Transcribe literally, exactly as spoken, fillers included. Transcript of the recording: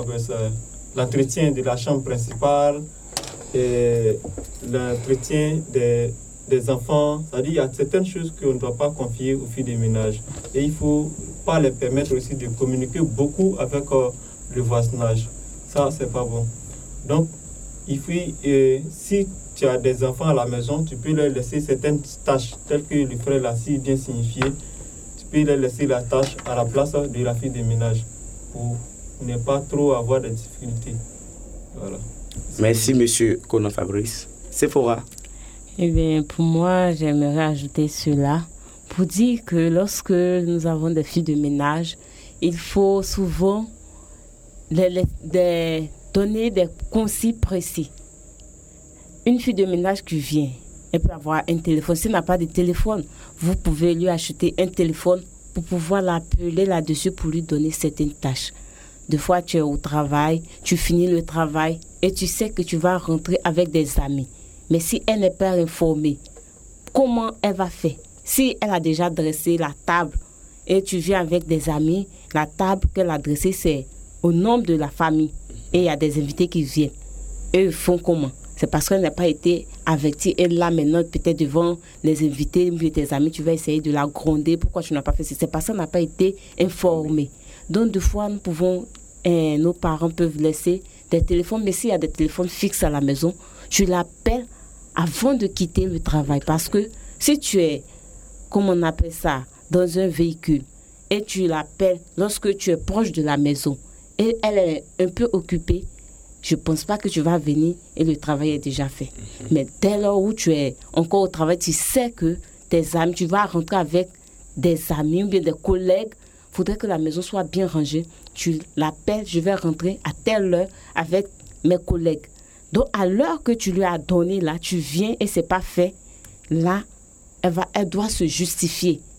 L'entretien de la chambre principale, et l'entretien des, des enfants, c'est-à-dire il y a certaines choses qu'on ne doit pas confier aux filles de ménage. Et il ne faut pas les permettre aussi de communiquer beaucoup avec euh, le voisinage. Ça, c'est pas bon. Donc, il faut, euh, si tu as des enfants à la maison, tu peux leur laisser certaines tâches, telles que le frère l'a si bien signifié. Tu peux leur laisser la tâche à la place de la fille de ménage pour ne pas trop avoir de difficultés. Voilà. Merci, monsieur Kono Fabrice. Sephora. Eh bien, pour moi, j'aimerais ajouter cela pour dire que lorsque nous avons des filles de ménage, il faut souvent les, les, les donner des consignes précis. Une fille de ménage qui vient, elle peut avoir un téléphone. Si elle n'a pas de téléphone, vous pouvez lui acheter un téléphone pour pouvoir l'appeler là-dessus pour lui donner certaines tâches. Des fois, tu es au travail, tu finis le travail et tu sais que tu vas rentrer avec des amis. Mais si elle n'est pas informée, comment elle va faire? Si elle a déjà dressé la table et tu viens avec des amis, la table qu'elle a dressée, c'est au nom de la famille. Et il y a des invités qui viennent. Eux, ils font comment? C'est parce qu'elle n'a pas été avertie. Et là, maintenant, peut-être devant les invités, tes amis, tu vas essayer de la gronder. Pourquoi tu n'as pas fait ça? C'est parce qu'elle n'a pas été informée. Donc, des fois, nous pouvons, eh, nos parents peuvent laisser des téléphones. Mais s'il y a des téléphones fixes à la maison, tu l'appelles avant de quitter le travail. Parce que si tu es, comme on appelle ça, dans un véhicule, et tu l'appelles lorsque tu es proche de la maison, et elle est un peu occupée, je ne pense pas que tu vas venir et le travail est déjà fait. Mm-hmm. Mais dès lors où tu es encore au travail, tu sais que tes amis, tu vas rentrer avec des amis ou bien des collègues. Il faudrait que la maison soit bien rangée. Tu l'appelles, je vais rentrer à telle heure avec mes collègues. Donc, à l'heure que tu lui as donné, là, tu viens et ce n'est pas fait. Là, elle, va, elle doit se justifier.